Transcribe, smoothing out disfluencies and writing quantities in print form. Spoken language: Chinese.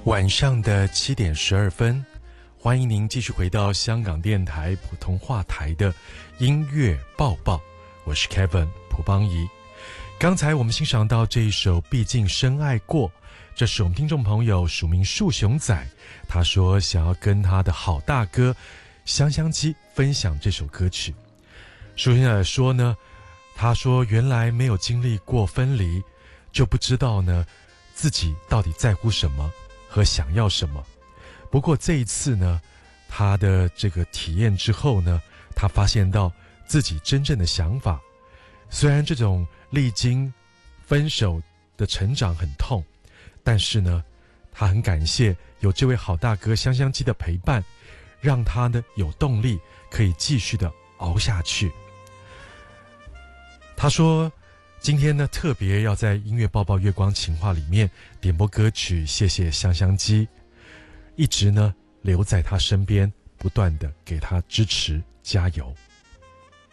晚上的7:12，欢迎您继续回到香港电台普通话台的音乐报报，我是 Kevin 蒲邦仪。刚才我们欣赏到这一首《毕竟深爱过》，这是我们听众朋友署名树熊仔，他说想要跟他的好大哥香香鸡分享这首歌曲。树熊仔说呢，他说原来没有经历过分离，就不知道呢自己到底在乎什么和想要什么。不过这一次呢，他的这个体验之后呢，他发现到自己真正的想法。虽然这种历经分手的成长很痛，但是呢，他很感谢有这位好大哥香香鸡的陪伴，让他呢有动力可以继续的熬下去。他说今天呢特别要在音乐报报月光情话里面点播歌曲，谢谢香香鸡一直呢留在他身边，不断的给他支持加油。